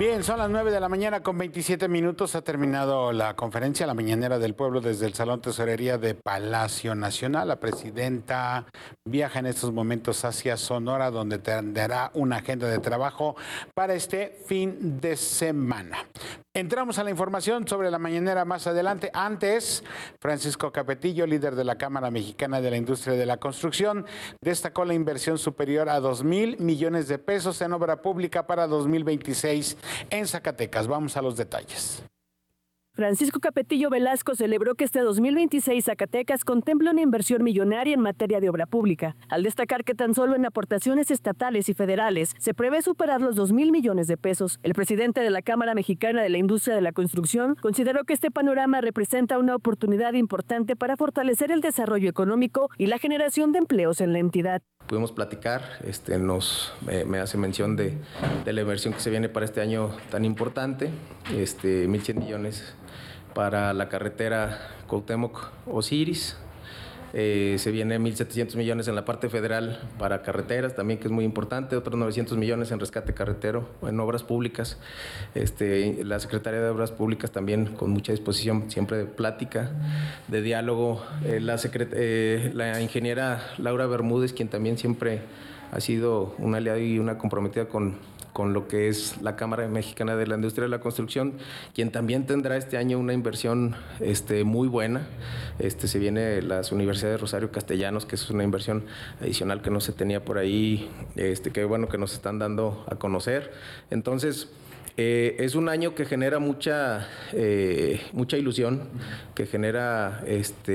Bien, son las 9 de la mañana con 27 minutos. Ha terminado la conferencia, la mañanera del pueblo desde el Salón Tesorería de Palacio Nacional. La presidenta viaja en estos momentos hacia Sonora, donde tendrá una agenda de trabajo para este fin de semana. Entramos a la información sobre la mañanera más adelante. Antes, Francisco Capetillo, líder de la Cámara Mexicana de la Industria de la Construcción, destacó la inversión superior a 2,000 millones de pesos en obra pública para 2026 en Zacatecas. Vamos a los detalles. Francisco Capetillo Velasco celebró que este 2026 Zacatecas contempla una inversión millonaria en materia de obra pública, al destacar que tan solo en aportaciones estatales y federales se prevé superar los 2,000 millones de pesos. El presidente de la Cámara Mexicana de la Industria de la Construcción consideró que este panorama representa una oportunidad importante para fortalecer el desarrollo económico y la generación de empleos en la entidad. Pudimos platicar, me hace mención de la inversión que se viene para este año tan importante, 1,100 millones para la carretera Cuauhtémoc-Osiris. Se viene 1,700 millones en la parte federal para carreteras, también que es muy importante, otros 900 millones en rescate carretero, en obras públicas. La Secretaría de Obras Públicas también con mucha disposición siempre de plática, de diálogo. La ingeniera Laura Bermúdez, quien también siempre ha sido una aliada y una comprometida con lo que es la Cámara Mexicana de la Industria de la Construcción, quien también tendrá este año una inversión muy buena. Se viene las Universidades de Rosario Castellanos, que es una inversión adicional que no se tenía por ahí, que bueno que nos están dando a conocer. Entonces, es un año que genera mucha ilusión, que genera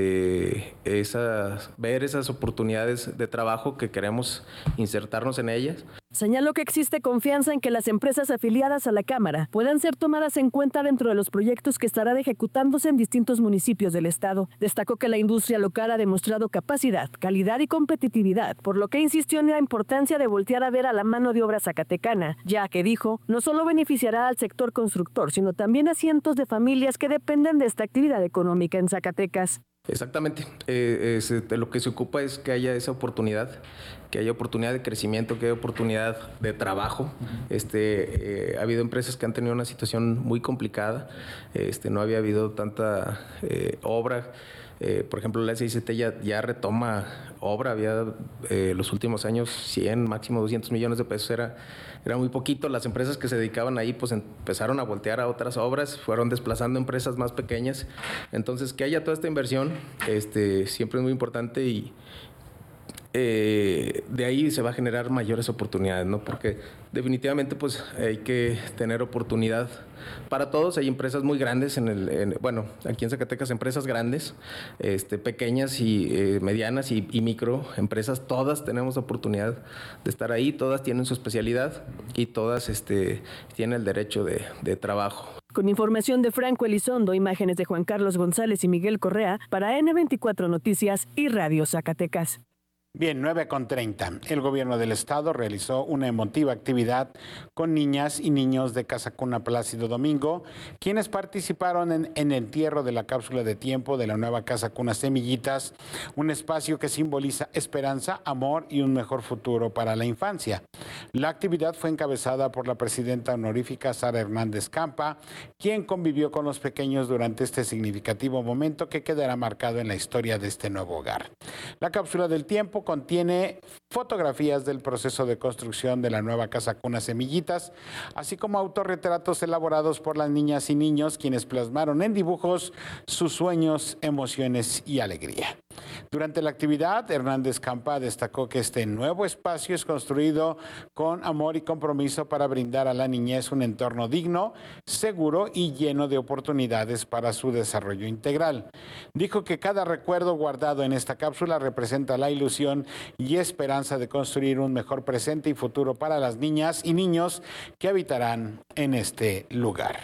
ver esas oportunidades de trabajo que queremos insertarnos en ellas. Señaló que existe confianza en que las empresas afiliadas a la Cámara puedan ser tomadas en cuenta dentro de los proyectos que estarán ejecutándose en distintos municipios del estado. Destacó que la industria local ha demostrado capacidad, calidad y competitividad, por lo que insistió en la importancia de voltear a ver a la mano de obra zacatecana, ya que dijo, no solo beneficiará al sector constructor, sino también a cientos de familias que dependen de esta actividad económica en Zacatecas. Exactamente, de lo que se ocupa es que haya esa oportunidad, que haya oportunidad de crecimiento, que haya oportunidad de trabajo. Ha habido empresas que han tenido una situación muy complicada, no había habido tanta obra. Por ejemplo, la SICT ya retoma obra, había los últimos años 100, máximo 200 millones de pesos, era muy poquito. Las empresas que se dedicaban ahí pues empezaron a voltear a otras obras, fueron desplazando empresas más pequeñas. Entonces, que haya toda esta inversión siempre es muy importante y de ahí se va a generar mayores oportunidades, ¿no? Porque definitivamente pues hay que tener oportunidad para todos. Hay empresas muy grandes aquí en Zacatecas, empresas grandes, pequeñas y medianas y micro empresas, todas tenemos oportunidad de estar ahí, todas tienen su especialidad y todas tienen el derecho de trabajo. Con información de Franco Elizondo, imágenes de Juan Carlos González y Miguel Correa para N24 Noticias y Radio Zacatecas. Bien, 9:30. El gobierno del estado realizó una emotiva actividad con niñas y niños de Casa Cuna Plácido Domingo, quienes participaron en el entierro de la cápsula de tiempo de la nueva Casa Cuna Semillitas, un espacio que simboliza esperanza, amor y un mejor futuro para la infancia. La actividad fue encabezada por la presidenta honorífica Sara Hernández Campa, quien convivió con los pequeños durante este significativo momento que quedará marcado en la historia de este nuevo hogar. La cápsula del tiempo contiene fotografías del proceso de construcción de la nueva Casa Cuna Semillitas, así como autorretratos elaborados por las niñas y niños, quienes plasmaron en dibujos sus sueños, emociones y alegría. Durante la actividad, Hernández Campa destacó que este nuevo espacio es construido con amor y compromiso para brindar a la niñez un entorno digno, seguro y lleno de oportunidades para su desarrollo integral. Dijo que cada recuerdo guardado en esta cápsula representa la ilusión y esperanza de construir un mejor presente y futuro para las niñas y niños que habitarán en este lugar.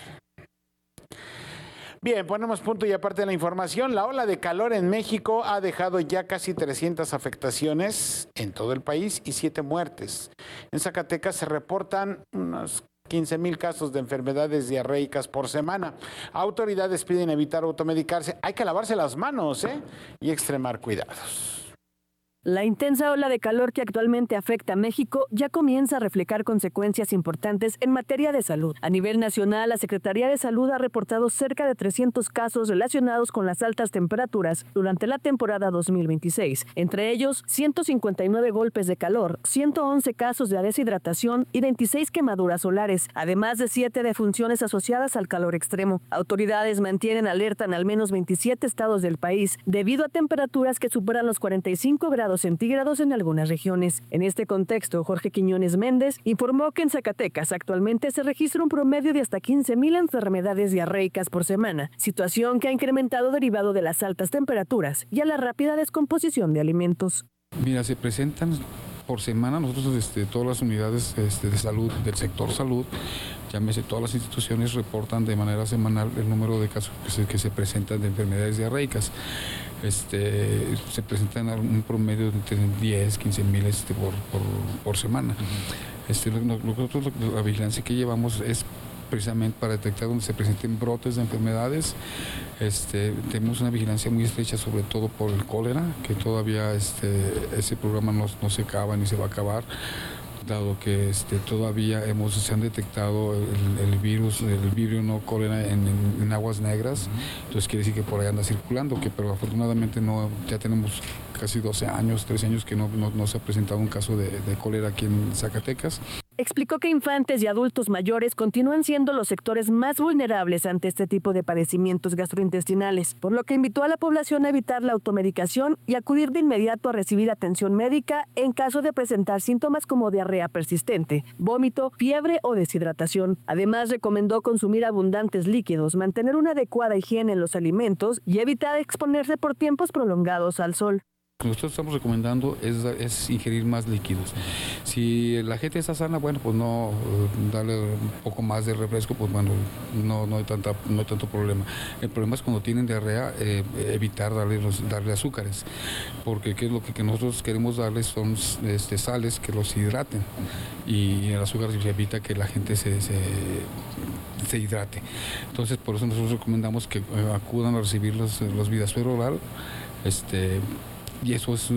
Bien, ponemos punto y aparte de la información. La ola de calor en México ha dejado ya casi 300 afectaciones en todo el país y 7 muertes. En Zacatecas se reportan unos 15,000 casos de enfermedades diarreicas por semana. Autoridades piden evitar automedicarse. Hay que lavarse las manos, y extremar cuidados. La intensa ola de calor que actualmente afecta a México ya comienza a reflejar consecuencias importantes en materia de salud. A nivel nacional, la Secretaría de Salud ha reportado cerca de 300 casos relacionados con las altas temperaturas durante la temporada 2026. Entre ellos, 159 golpes de calor, 111 casos de deshidratación y 26 quemaduras solares, además de 7 defunciones asociadas al calor extremo. Autoridades mantienen alerta en al menos 27 estados del país debido a temperaturas que superan los 45 grados centígrados en algunas regiones. En este contexto, Jorge Quiñones Méndez informó que en Zacatecas actualmente se registra un promedio de hasta 15,000 enfermedades diarreicas por semana, situación que ha incrementado derivado de las altas temperaturas y a la rápida descomposición de alimentos. Mira, se presentan por semana, nosotros todas las unidades de salud, del sector salud, llámese todas las instituciones, reportan de manera semanal el número de casos que se presentan de enfermedades diarreicas. Se presentan un promedio de entre 10, 15,000 por semana. Nosotros la vigilancia que llevamos es precisamente para detectar donde se presenten brotes de enfermedades. Tenemos una vigilancia muy estrecha, sobre todo por el cólera, que todavía ese programa no se acaba ni se va a acabar, dado que todavía se han detectado el virus, el vibrio no cólera en aguas negras. Entonces quiere decir que por ahí anda circulando, pero afortunadamente ya tenemos casi 13 años que no se ha presentado un caso de cólera aquí en Zacatecas. Explicó que infantes y adultos mayores continúan siendo los sectores más vulnerables ante este tipo de padecimientos gastrointestinales, por lo que invitó a la población a evitar la automedicación y acudir de inmediato a recibir atención médica en caso de presentar síntomas como diarrea persistente, vómito, fiebre o deshidratación. Además, recomendó consumir abundantes líquidos, mantener una adecuada higiene en los alimentos y evitar exponerse por tiempos prolongados al sol. Lo que nosotros estamos recomendando es ingerir más líquidos. Si la gente está sana, bueno, pues no darle un poco más de refresco, pues bueno, no hay tanto problema. El problema es cuando tienen diarrea, evitar darle azúcares, porque ¿qué es lo que nosotros queremos darles? Son sales que los hidraten, y el azúcar evita que la gente se hidrate. Entonces, por eso nosotros recomendamos que acudan a recibir los Vidasuero oral, y eso es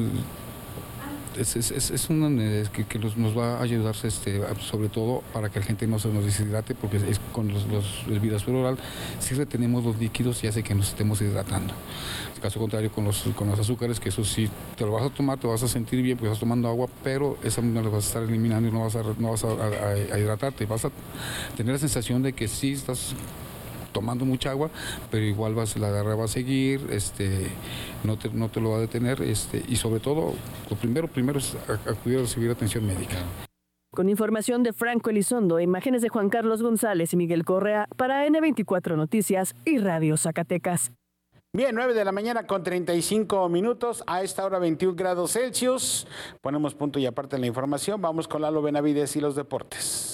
que nos va a ayudar, sobre todo para que la gente no se nos deshidrate, porque con el Vidasuero oral sí retenemos los líquidos y hace que nos estemos hidratando. En caso contrario, con los azúcares, que eso sí, te lo vas a tomar, te vas a sentir bien porque estás tomando agua, pero esa no la vas a estar eliminando y no vas a hidratarte. Vas a tener la sensación de que sí estás tomando mucha agua, pero igual la diarrea va a seguir, no te lo va a detener, y sobre todo, lo primero es acudir a recibir atención médica. Con información de Franco Elizondo, imágenes de Juan Carlos González y Miguel Correa para N24 Noticias y Radio Zacatecas. Bien, 9 de la mañana con 35 minutos, a esta hora 21 grados Celsius. Ponemos punto y aparte en la información, vamos con Lalo Benavides y los deportes.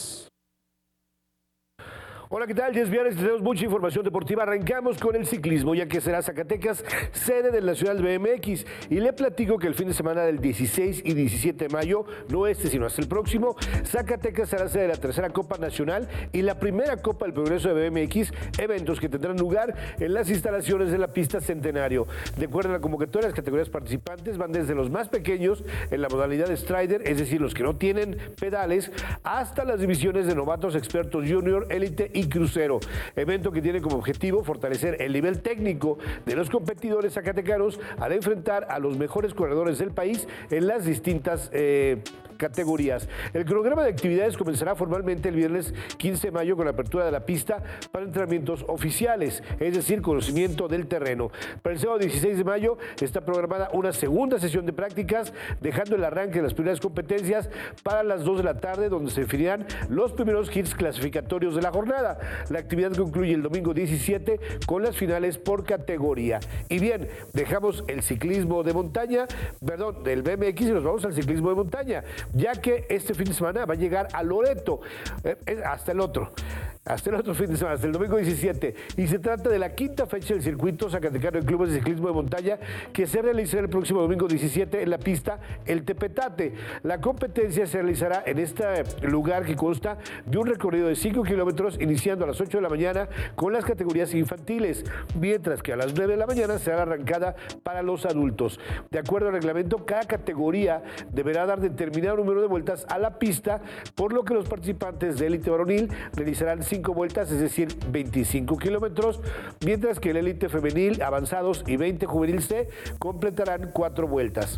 Hola, ¿qué tal? Ya es viernes, tenemos mucha información deportiva. Arrancamos con el ciclismo, ya que será Zacatecas sede del Nacional BMX. Y le platico que el fin de semana del 16 y 17 de mayo, no sino hasta el próximo, Zacatecas será sede de la tercera Copa Nacional y la primera Copa del Progreso de BMX, eventos que tendrán lugar en las instalaciones de la pista Centenario. De acuerdo a la convocatoria, las categorías participantes van desde los más pequeños en la modalidad Strider, es decir, los que no tienen pedales, hasta las divisiones de novatos, expertos, junior, élite y crucero. Evento que tiene como objetivo fortalecer el nivel técnico de los competidores zacatecanos al enfrentar a los mejores corredores del país en las distintas categorías. El cronograma de actividades comenzará formalmente el viernes 15 de mayo con la apertura de la pista para entrenamientos oficiales, es decir, conocimiento del terreno. Para el sábado 16 de mayo está programada una segunda sesión de prácticas, dejando el arranque de las primeras competencias para las 2 de la tarde, donde se definirán los primeros hits clasificatorios de la jornada. La actividad concluye el domingo 17 con las finales por categoría. Y bien, dejamos el ciclismo de montaña, del BMX, y nos vamos al ciclismo de montaña. ya que este fin de semana va a llegar a Loreto, hasta el otro fin de semana, hasta el domingo 17. Y se trata de la quinta fecha del circuito zacatecano de clubes de ciclismo de montaña que se realizará el próximo domingo 17 en la pista El Tepetate. La competencia se realizará en este lugar que consta de un recorrido de 5 kilómetros iniciando a las 8 de la mañana con las categorías infantiles, mientras que a las 9 de la mañana será arrancada para los adultos. De acuerdo al reglamento, cada categoría deberá dar determinado número de vueltas a la pista, por lo que los participantes de élite varonil realizarán 5 vueltas, es decir, 25 kilómetros, mientras que el élite femenil, avanzados y 20 juvenil C completarán 4 vueltas.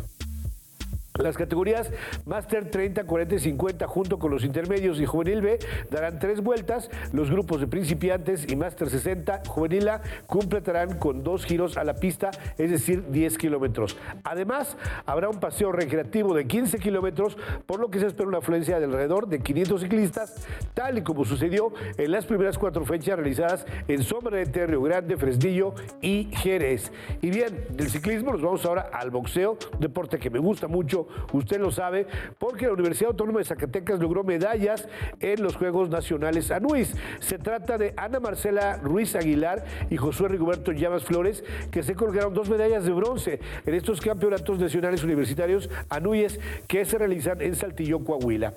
Las categorías Máster 30, 40 y 50 junto con los intermedios y Juvenil B darán 3 vueltas. Los grupos de principiantes y Máster 60, Juvenil A completarán con 2 giros a la pista, es decir, 10 kilómetros. Además, habrá un paseo recreativo de 15 kilómetros, por lo que se espera una afluencia de alrededor de 500 ciclistas, tal y como sucedió en las primeras 4 fechas realizadas en Sombrerete, Río Grande, Fresnillo y Jerez. Y bien, del ciclismo nos vamos ahora al boxeo, un deporte que me gusta mucho. Usted lo sabe, porque la Universidad Autónoma de Zacatecas logró medallas en los Juegos Nacionales ANUIS. Se trata de Ana Marcela Ruiz Aguilar y Josué Rigoberto Llamas Flores, que se colgaron 2 medallas de bronce en estos campeonatos nacionales universitarios ANUIS que se realizan en Saltillo, Coahuila.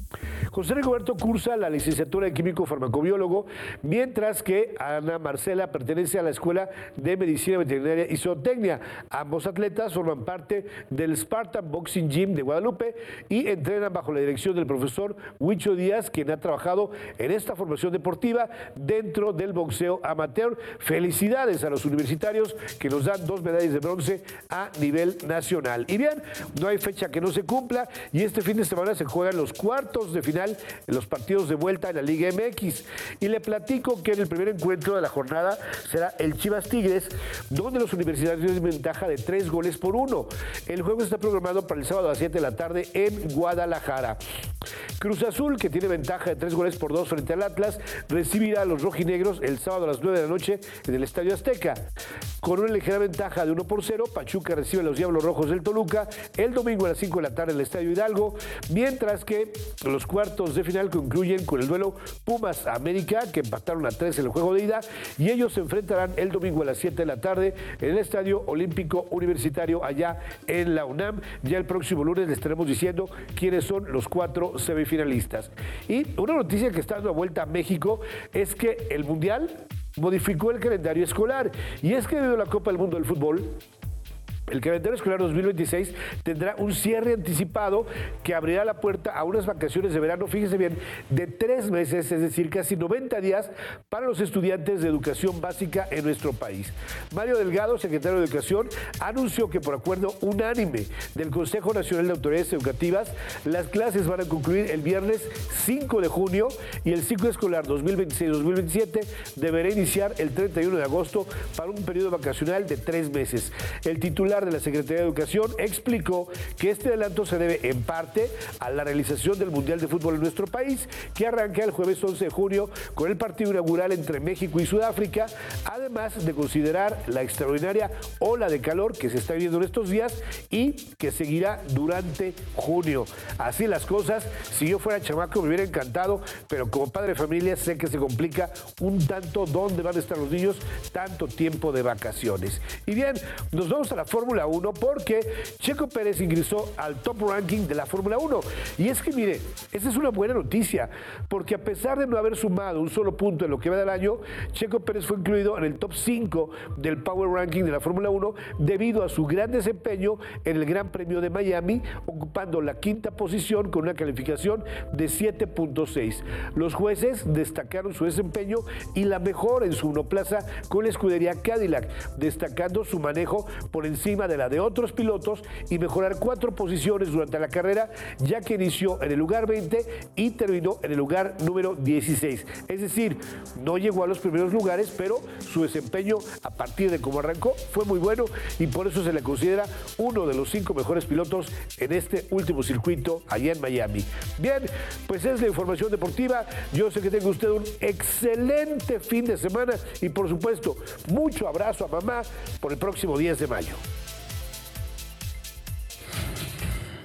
José Rigoberto cursa la licenciatura de químico farmacobiólogo, mientras que Ana Marcela pertenece a la Escuela de Medicina Veterinaria y Zootecnia. Ambos atletas forman parte del Spartan Boxing Gym de Guadalupe y entrenan bajo la dirección del profesor Huicho Díaz, quien ha trabajado en esta formación deportiva dentro del boxeo amateur. Felicidades a los universitarios que nos dan 2 medallas de bronce a nivel nacional. Y bien, no hay fecha que no se cumpla y este fin de semana se juegan los cuartos de final en los partidos de vuelta en la Liga MX. Y le platico que en el primer encuentro de la jornada será el Chivas Tigres, donde los universitarios tienen ventaja de 3-1. El juego está programado para el sábado a las 7 de la tarde en Guadalajara. Cruz Azul, que tiene ventaja de 3-2 frente al Atlas, recibirá a los rojinegros el sábado a las 9 de la noche en el Estadio Azteca. Con una ligera ventaja de 1-0, Pachuca recibe a los Diablos Rojos del Toluca el domingo a las 5 de la tarde en el Estadio Hidalgo, mientras que los cuartos de final concluyen con el duelo Pumas América, que empataron a 3 en el juego de ida, y ellos se enfrentarán el domingo a las 7 de la tarde en el Estadio Olímpico Universitario allá en la UNAM. Ya el próximo lunes les estaremos diciendo quiénes son los 4 semifinalistas. Y una noticia que está dando vuelta a México es que el Mundial modificó el calendario escolar, y es que debido a la Copa del Mundo del Fútbol, el calendario escolar 2026 tendrá un cierre anticipado que abrirá la puerta a unas vacaciones de verano, fíjese bien, de 3 meses, es decir, casi 90 días para los estudiantes de educación básica en nuestro país. Mario Delgado, secretario de Educación, anunció que por acuerdo unánime del Consejo Nacional de Autoridades Educativas, las clases van a concluir el viernes 5 de junio y el ciclo escolar 2026-2027 deberá iniciar el 31 de agosto para un periodo vacacional de 3 meses. El titular de la Secretaría de Educación explicó que este adelanto se debe en parte a la realización del Mundial de Fútbol en nuestro país, que arranca el jueves 11 de junio con el partido inaugural entre México y Sudáfrica, además de considerar la extraordinaria ola de calor que se está viviendo en estos días y que seguirá durante junio. Así las cosas, si yo fuera chamaco me hubiera encantado, pero como padre de familia sé que se complica un tanto dónde van a estar los niños tanto tiempo de vacaciones. Y bien, nos vamos a la Fórmula 1 porque Checo Pérez ingresó al top ranking de la Fórmula 1. Y es que mire, esa es una buena noticia, porque a pesar de no haber sumado un solo punto en lo que va del año, Checo Pérez fue incluido en el top 5 del Power Ranking de la Fórmula 1 debido a su gran desempeño en el Gran Premio de Miami, ocupando la 5ª posición con una calificación de 7.6. Los jueces destacaron su desempeño y la mejora en su monoplaza con la escudería Cadillac, destacando su manejo por encima de la de otros pilotos y mejorar 4 posiciones durante la carrera, ya que inició en el lugar 20 y terminó en el lugar número 16. Es decir, no llegó a los primeros lugares, pero su desempeño a partir de cómo arrancó fue muy bueno y por eso se le considera uno de los 5 mejores pilotos en este último circuito allá en Miami. Bien, pues es la información deportiva. Yo sé que tenga usted un excelente fin de semana y por supuesto, mucho abrazo a mamá por el próximo 10 de mayo.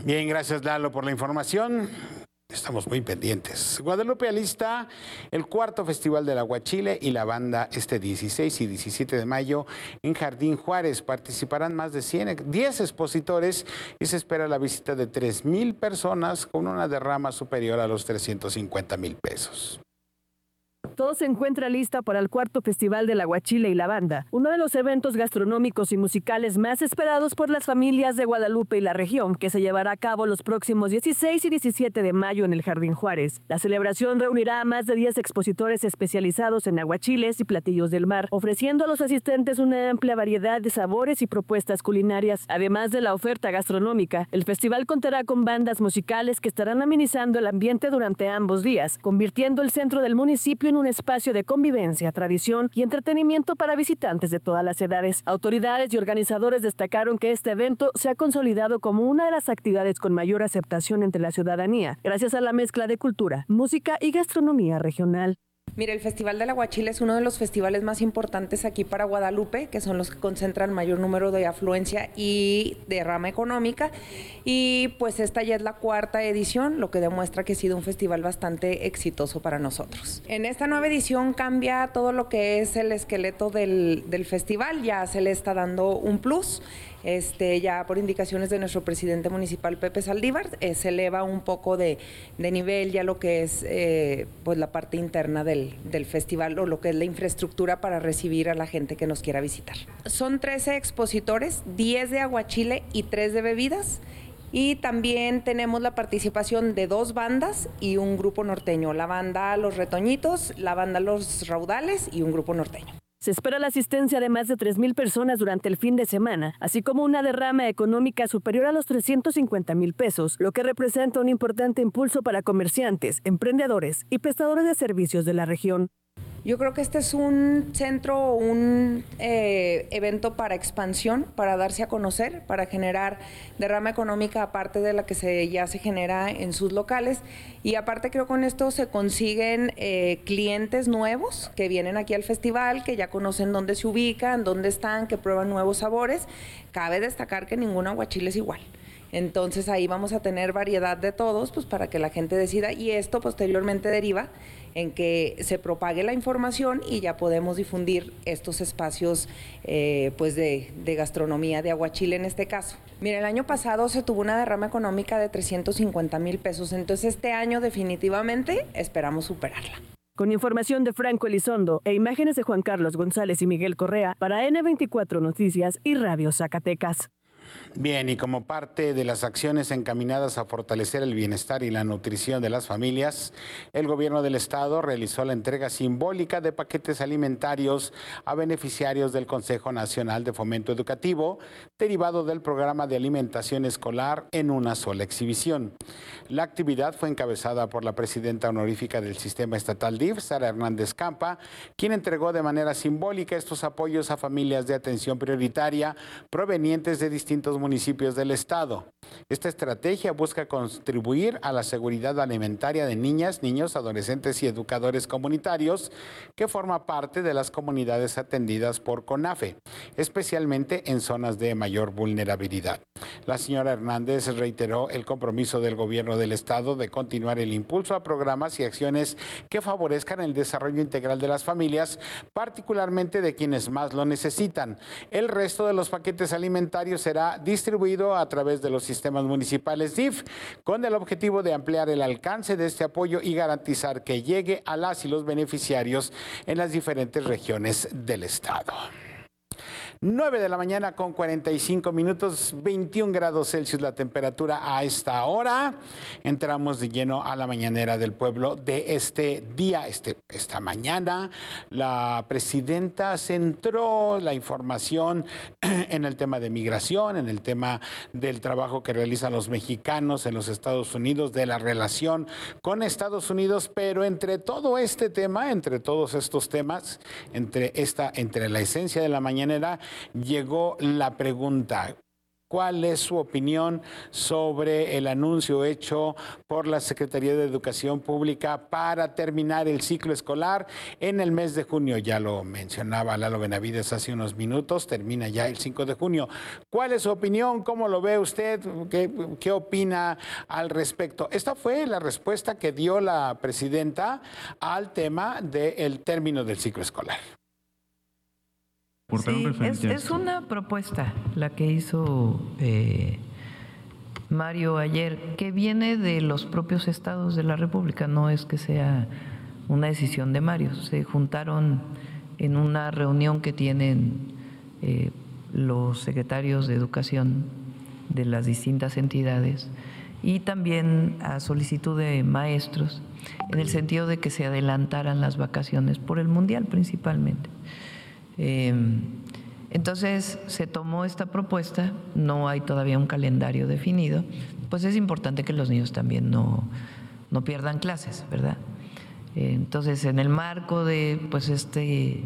Bien, gracias Lalo por la información. Estamos muy pendientes. Guadalupe alista el cuarto Festival del Aguachile y la Banda este 16 y 17 de mayo en Jardín Juárez. Participarán más de 10 expositores y se espera la visita de 3,000 personas con una derrama superior a los 350,000 pesos. Todo se encuentra lista para el cuarto Festival del Aguachile y la Banda, uno de los eventos gastronómicos y musicales más esperados por las familias de Guadalupe y la región, que se llevará a cabo los próximos 16 y 17 de mayo en el Jardín Juárez. La celebración reunirá a más de 10 expositores especializados en aguachiles y platillos del mar, ofreciendo a los asistentes una amplia variedad de sabores y propuestas culinarias. Además de la oferta gastronómica, el festival contará con bandas musicales que estarán amenizando el ambiente durante ambos días, convirtiendo el centro del municipio en un espacio de convivencia, tradición y entretenimiento para visitantes de todas las edades. Autoridades y organizadores destacaron que este evento se ha consolidado como una de las actividades con mayor aceptación entre la ciudadanía, gracias a la mezcla de cultura, música y gastronomía regional. Mire, el Festival del Aguachile es uno de los festivales más importantes aquí para Guadalupe, que son los que concentran mayor número de afluencia y derrama económica. Y pues esta ya es la cuarta edición, lo que demuestra que ha sido un festival bastante exitoso para nosotros. En esta nueva edición cambia todo lo que es el esqueleto del festival, ya se le está dando un plus. Ya por indicaciones de nuestro presidente municipal Pepe Saldívar, se eleva un poco de nivel ya lo que es pues la parte interna del festival o lo que es la infraestructura para recibir a la gente que nos quiera visitar. Son 13 expositores, 10 de aguachile y 3 de bebidas. Y también tenemos la participación de 2 bandas y un grupo norteño, la banda Los Retoñitos, la banda Los Raudales y un grupo norteño. Se espera la asistencia de más de 3,000 personas durante el fin de semana, así como una derrama económica superior a los 350,000 pesos, lo que representa un importante impulso para comerciantes, emprendedores y prestadores de servicios de la región. Yo creo que este es un centro, un evento para expansión, para darse a conocer, para generar derrama económica aparte de la que ya se genera en sus locales. Y aparte creo que con esto se consiguen clientes nuevos que vienen aquí al festival, que ya conocen dónde se ubican, dónde están, que prueban nuevos sabores. Cabe destacar que ningún aguachile es igual. Entonces ahí vamos a tener variedad de todos, pues para que la gente decida, y esto posteriormente deriva en que se propague la información y ya podemos difundir estos espacios pues de gastronomía, de aguachile en este caso. Mira, el año pasado se tuvo una derrama económica de 350,000 pesos, entonces este año definitivamente esperamos superarla. Con información de Franco Elizondo e imágenes de Juan Carlos González y Miguel Correa para N24 Noticias y Radio Zacatecas. Bien, y como parte de las acciones encaminadas a fortalecer el bienestar y la nutrición de las familias, el gobierno del estado realizó la entrega simbólica de paquetes alimentarios a beneficiarios del Consejo Nacional de Fomento Educativo, derivado del programa de alimentación escolar en una sola exhibición. La actividad fue encabezada por la presidenta honorífica del Sistema Estatal DIF, Sara Hernández Campa, quien entregó de manera simbólica estos apoyos a familias de atención prioritaria provenientes de distintos municipios del estado. Esta estrategia busca contribuir a la seguridad alimentaria de niñas, niños, adolescentes y educadores comunitarios que forma parte de las comunidades atendidas por CONAFE, especialmente en zonas de mayor vulnerabilidad. La señora Hernández reiteró el compromiso del gobierno del estado de continuar el impulso a programas y acciones que favorezcan el desarrollo integral de las familias, particularmente de quienes más lo necesitan. El resto de los paquetes alimentarios será distribuido a través de los sistemas municipales DIF, con el objetivo de ampliar el alcance de este apoyo y garantizar que llegue a las y los beneficiarios en las diferentes regiones del estado. 9 de la mañana con 45 minutos, 21 grados Celsius la temperatura a esta hora. Entramos de lleno a la mañanera del pueblo de este día, esta mañana. La presidenta centró la información en el tema de migración, en el tema del trabajo que realizan los mexicanos en los Estados Unidos, de la relación con Estados Unidos, pero entre todo este tema, entre todos estos temas, entre la esencia de la mañanera, llegó la pregunta: ¿Cuál es su opinión sobre el anuncio hecho por la Secretaría de Educación Pública para terminar el ciclo escolar en el mes de junio? Ya lo mencionaba Lalo Benavides hace unos minutos, termina ya el 5 de junio. ¿Cuál es su opinión? ¿Cómo lo ve usted? ¿Qué opina al respecto? Esta fue la respuesta que dio la presidenta al tema del término del ciclo escolar. Sí, es una propuesta la que hizo Mario ayer, que viene de los propios estados de la República, no es que sea una decisión de Mario. Se juntaron en una reunión que tienen los secretarios de educación de las distintas entidades y también a solicitud de maestros, en el sentido de que se adelantaran las vacaciones por el Mundial principalmente. Entonces se tomó esta propuesta, no hay todavía un calendario definido, pues es importante que los niños también no pierdan clases, ¿verdad? Entonces, en el marco de pues este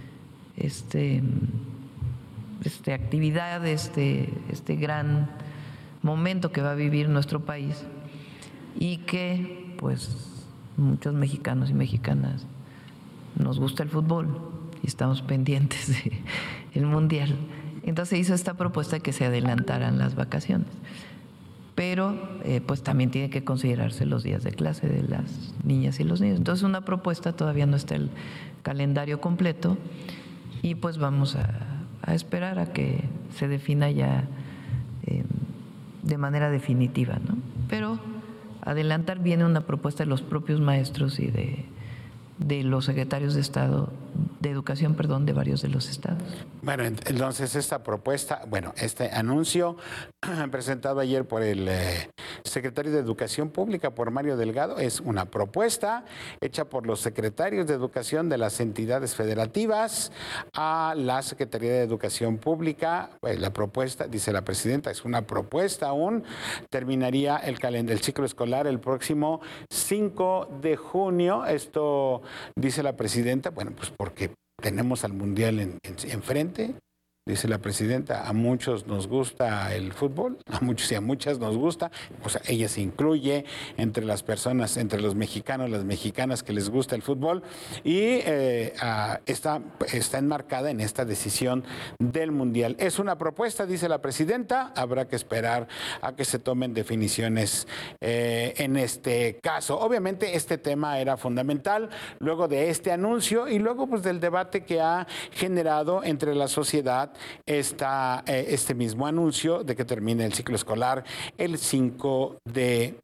actividad, este gran momento que va a vivir nuestro país y que pues muchos mexicanos y mexicanas nos gusta el fútbol y estamos pendientes del Mundial. Entonces hizo esta propuesta de que se adelantaran las vacaciones. Pero pues también tiene que considerarse los días de clase de las niñas y los niños. Entonces una propuesta, todavía no está el calendario completo y pues vamos a esperar a que se defina ya de manera definitiva, ¿no? Pero adelantar viene una propuesta de los propios maestros y de los secretarios de Estado, de Educación, perdón, de varios de los estados. Bueno, entonces esta propuesta, este anuncio presentado ayer por el secretario de Educación Pública, por Mario Delgado, es una propuesta hecha por los secretarios de Educación de las entidades federativas a la Secretaría de Educación Pública. Pues la propuesta, dice la presidenta, es una propuesta aún, terminaría el ciclo escolar el próximo 5 de junio. Esto dice la presidenta, bueno, pues porque tenemos al Mundial enfrente, dice la presidenta, a muchos nos gusta el fútbol, a muchos y a muchas nos gusta, o sea, ella se incluye entre las personas, entre los mexicanos, las mexicanas que les gusta el fútbol y está enmarcada en esta decisión del Mundial. Es una propuesta, dice la presidenta, habrá que esperar a que se tomen definiciones en este caso. Obviamente este tema era fundamental luego de este anuncio y luego pues del debate que ha generado entre la sociedad este mismo anuncio de que termine el ciclo escolar el 5 de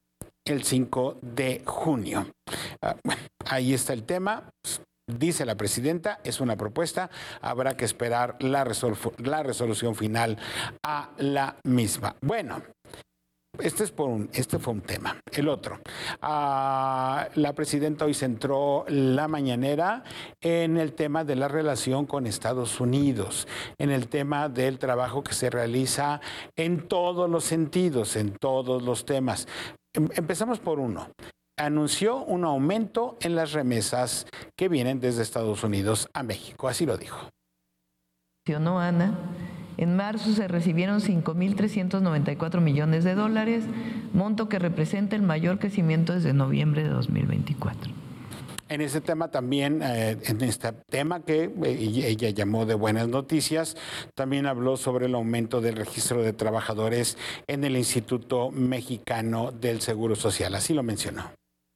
junio. Bueno, ahí está el tema. Dice la presidenta, es una propuesta, habrá que esperar la resolución final a la misma. Bueno, este fue un tema. El otro, la presidenta hoy centró la mañanera en el tema de la relación con Estados Unidos, en el tema del trabajo que se realiza en todos los sentidos, en todos los temas. Empezamos por uno. Anunció un aumento en las remesas que vienen desde Estados Unidos a México, así lo dijo. Ana, en marzo se recibieron 5.394 millones de dólares, monto que representa el mayor crecimiento desde noviembre de 2024. En ese tema también, en este tema que ella llamó de buenas noticias, también habló sobre el aumento del registro de trabajadores en el Instituto Mexicano del Seguro Social, así lo mencionó.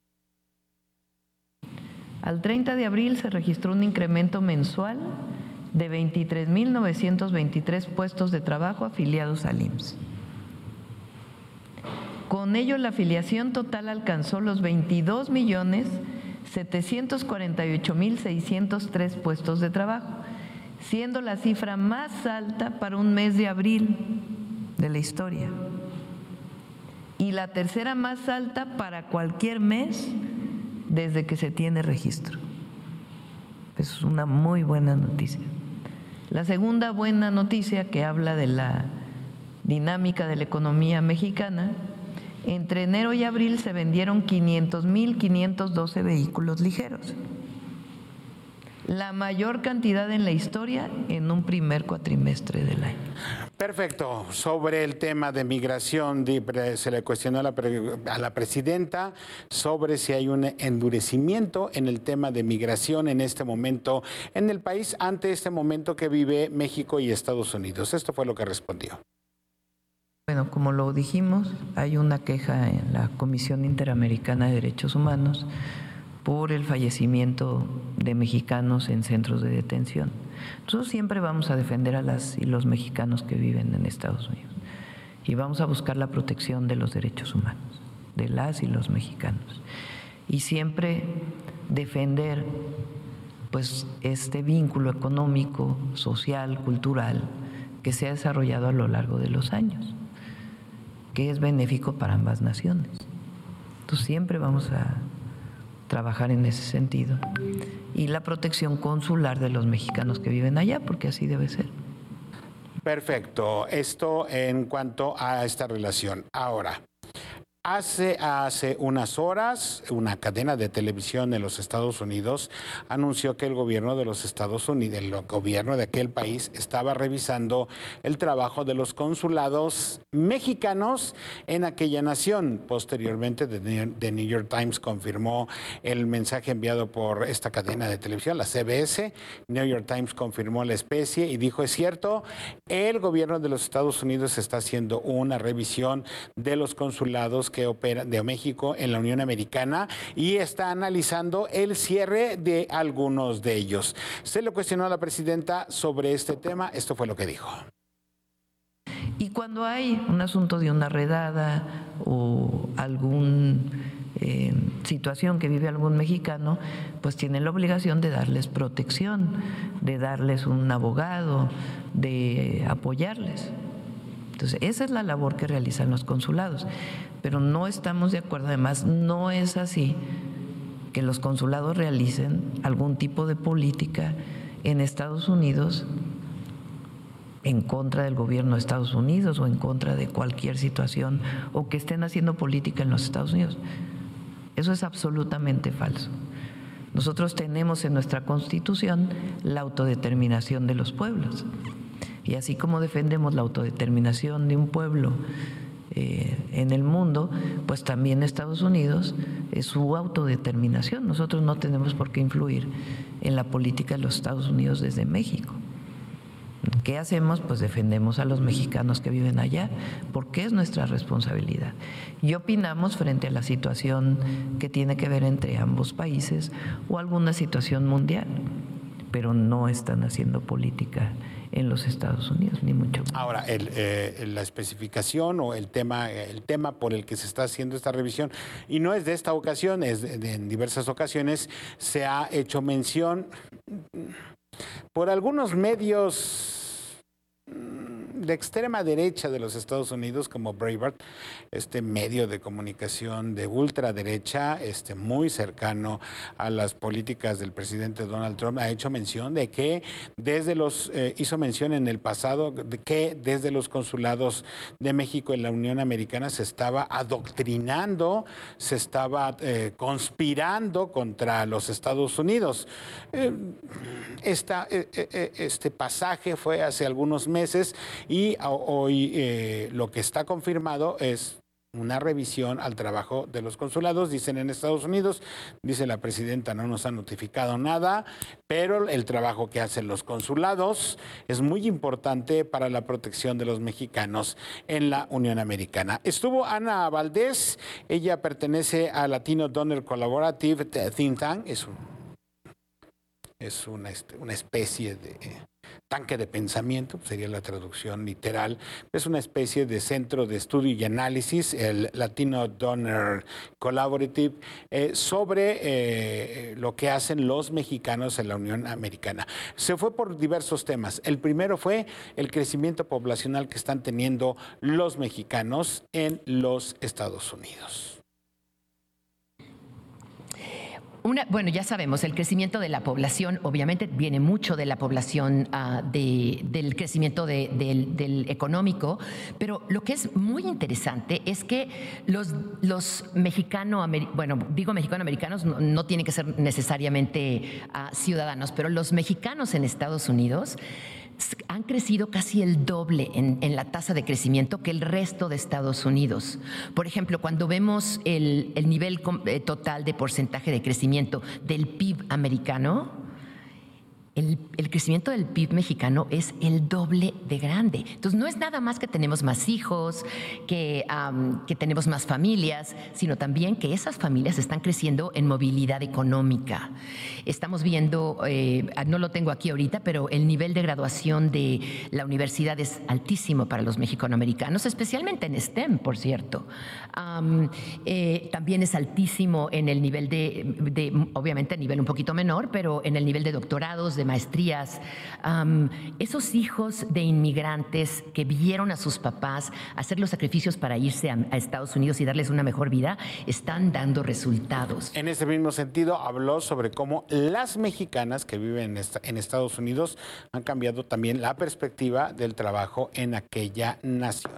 Al 30 de abril se registró un incremento mensual de 23.923 puestos de trabajo afiliados al IMSS. Con ello, la afiliación total alcanzó los 22.748.603 puestos de trabajo, siendo la cifra más alta para un mes de abril de la historia y la tercera más alta para cualquier mes desde que se tiene registro. Es una muy buena noticia. La segunda buena noticia, que habla de la dinámica de la economía mexicana, entre enero y abril se vendieron 500.512 vehículos ligeros, la mayor cantidad en la historia en un primer cuatrimestre del año. Perfecto. Sobre el tema de migración, se le cuestionó a la presidenta sobre si hay un endurecimiento en el tema de migración en este momento en el país ante este momento que vive México y Estados Unidos. Esto fue lo que respondió. Bueno, como lo dijimos, hay una queja en la Comisión Interamericana de Derechos Humanos por el fallecimiento de mexicanos en centros de detención. Nosotros siempre vamos a defender a las y los mexicanos que viven en Estados Unidos y vamos a buscar la protección de los derechos humanos, de las y los mexicanos. Y siempre defender pues este vínculo económico, social, cultural que se ha desarrollado a lo largo de los años, que es benéfico para ambas naciones. Entonces siempre vamos a trabajar en ese sentido. Y la protección consular de los mexicanos que viven allá, porque así debe ser. Perfecto. Esto en cuanto a esta relación. Ahora, hace unas horas, una cadena de televisión en los Estados Unidos anunció que el gobierno de los Estados Unidos, el gobierno de aquel país, estaba revisando el trabajo de los consulados mexicanos en aquella nación. Posteriormente, The New York Times confirmó el mensaje enviado por esta cadena de televisión, la CBS. New York Times confirmó la especie y dijo, es cierto, el gobierno de los Estados Unidos está haciendo una revisión de los consulados que opera de México en la Unión Americana y está analizando el cierre de algunos de ellos. Se le cuestionó a la presidenta sobre este tema. Esto fue lo que dijo. Y cuando hay un asunto de una redada o alguna situación que vive algún mexicano, pues tienen la obligación de darles protección, de darles un abogado, de apoyarles. Entonces, esa es la labor que realizan los consulados, pero no estamos de acuerdo. Además, no es así que los consulados realicen algún tipo de política en Estados Unidos en contra del gobierno de Estados Unidos o en contra de cualquier situación o que estén haciendo política en los Estados Unidos. Eso es absolutamente falso. Nosotros tenemos en nuestra Constitución la autodeterminación de los pueblos. Y así como defendemos la autodeterminación de un pueblo en el mundo, pues también Estados Unidos es su autodeterminación. Nosotros no tenemos por qué influir en la política de los Estados Unidos desde México. ¿Qué hacemos? Pues defendemos a los mexicanos que viven allá, porque es nuestra responsabilidad. Y opinamos frente a la situación que tiene que ver entre ambos países o alguna situación mundial, pero no están haciendo política en los Estados Unidos, ni mucho menos. Ahora, la especificación o el tema por el que se está haciendo esta revisión, y no es de esta ocasión, en diversas ocasiones se ha hecho mención por algunos medios de extrema derecha de los Estados Unidos, como Breitbart, este medio de comunicación de ultraderecha, muy cercano a las políticas del presidente Donald Trump, ha hecho mención de que hizo mención en el pasado de que desde los consulados de México en la Unión Americana se estaba adoctrinando, se estaba conspirando contra los Estados Unidos. Este pasaje fue hace algunos meses y hoy lo que está confirmado es una revisión al trabajo de los consulados, dicen en Estados Unidos, dice la presidenta, no nos ha notificado nada, pero el trabajo que hacen los consulados es muy importante para la protección de los mexicanos en la Unión Americana. Estuvo Ana Valdés, ella pertenece a Latino Donor Collaborative Think Tank, es una especie de tanque de pensamiento, sería la traducción literal, es una especie de centro de estudio y análisis, el Latino Donor Collaborative, sobre lo que hacen los mexicanos en la Unión Americana. Se fue por diversos temas. El primero fue el crecimiento poblacional que están teniendo los mexicanos en los Estados Unidos. Bueno, ya sabemos, el crecimiento de la población obviamente viene mucho de la población, del crecimiento del económico, pero lo que es muy interesante es que los mexicanoamericanos no tienen que ser necesariamente ciudadanos, pero los mexicanos en Estados Unidos han crecido casi el doble en la tasa de crecimiento que el resto de Estados Unidos. Por ejemplo, cuando vemos el nivel total de porcentaje de crecimiento del PIB americano, el crecimiento del PIB mexicano es el doble de grande. Entonces, no es nada más que tenemos más hijos, que tenemos más familias, sino también que esas familias están creciendo en movilidad económica. Estamos viendo, no lo tengo aquí ahorita, pero el nivel de graduación de la universidad es altísimo para los mexicanoamericanos, especialmente en STEM, por cierto. También es altísimo en el nivel obviamente a nivel un poquito menor, pero en el nivel de doctorados, de maestrías. Esos hijos de inmigrantes que vieron a sus papás hacer los sacrificios para irse a Estados Unidos y darles una mejor vida, están dando resultados. En ese mismo sentido, habló sobre cómo las mexicanas que viven en Estados Unidos han cambiado también la perspectiva del trabajo en aquella nación.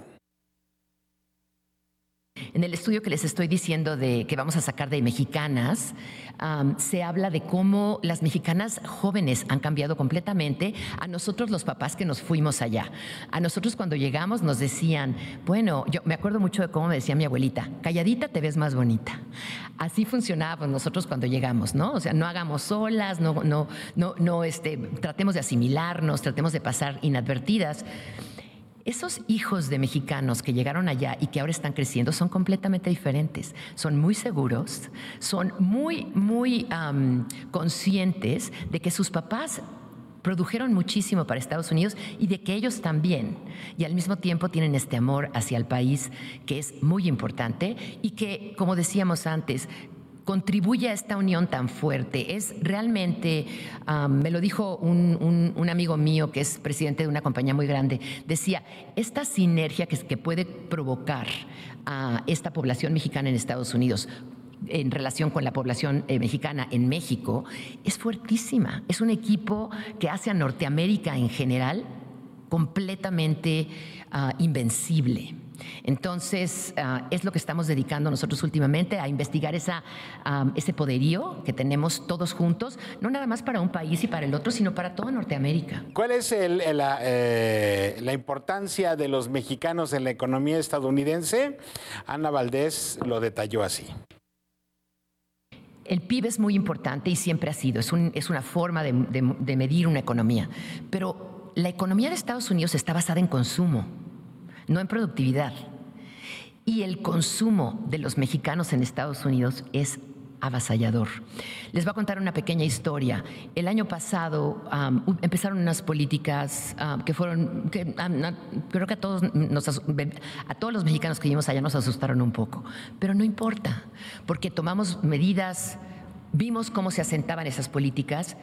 En el estudio que les estoy diciendo que vamos a sacar de mexicanas, se habla de cómo las mexicanas jóvenes han cambiado completamente a nosotros los papás que nos fuimos allá. A nosotros cuando llegamos nos decían, bueno, yo me acuerdo mucho de cómo me decía mi abuelita, calladita te ves más bonita. Así funcionábamos nosotros cuando llegamos, ¿no? O sea, no hagamos solas, tratemos de asimilarnos, tratemos de pasar inadvertidas. Esos hijos de mexicanos que llegaron allá y que ahora están creciendo son completamente diferentes. Son muy seguros, son muy conscientes de que sus papás produjeron muchísimo para Estados Unidos y de que ellos también. Y al mismo tiempo tienen este amor hacia el país que es muy importante y que, como decíamos antes, contribuye a esta unión tan fuerte. Es realmente, me lo dijo un amigo mío que es presidente de una compañía muy grande, decía, esta sinergia que puede provocar a esta población mexicana en Estados Unidos en relación con la población mexicana en México es fuertísima. Es un equipo que hace a Norteamérica en general completamente invencible. Entonces, es lo que estamos dedicando nosotros últimamente, a investigar ese poderío que tenemos todos juntos, no nada más para un país y para el otro, sino para toda Norteamérica. ¿Cuál es la importancia de los mexicanos en la economía estadounidense? Ana Valdés lo detalló así. El PIB es muy importante y siempre ha sido, es una forma de medir una economía, pero la economía de Estados Unidos está basada en consumo, no en productividad. Y el consumo de los mexicanos en Estados Unidos es avasallador. Les voy a contar una pequeña historia. El año pasado empezaron unas políticas creo que a todos los mexicanos que vivimos allá nos asustaron un poco. Pero no importa, porque tomamos medidas, vimos cómo se asentaban esas políticas